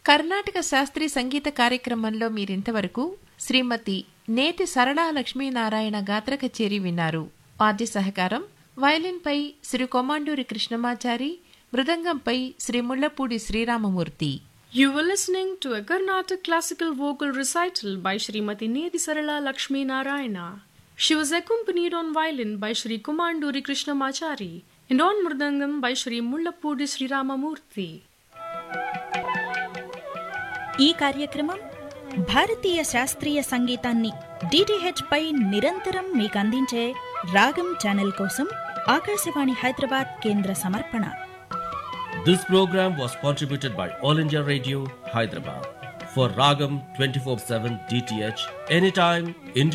కర్ణాటక శాస్త్రీయ సంగీత కార్యక్రమంలో మీరింతవరకు శ్రీమతి నేతి సరళా లక్ష్మీనారాయణ గాత్ర కచేరీ విన్నారు. వాద్య సహకారం వయలిన్పై Shri Komanduri Krishnamachari, మృదంగంపై Shri Mullapudi Sriramamurthy. You were listening to a Carnatic classical vocal recital by Srimati Neti Sarala Lakshmi Narayana. She was accompanied on violin by Shri Komanduri Krishnamachari and on mridangam by Shri Mullapudi Sri Ramamurthy. ఈ కార్యక్రమం భారతీయ శాస్త్రీయ సంగీతాన్ని DTH పై నిరంతరం మీకు అందించే రాగం channel కోసం ఆకాశవాణి హైదరాబాద్ కేంద్ర సమర్పణ. This program was contributed by All India Radio, Hyderabad. For Ragam 24/7 DTH, anytime, India.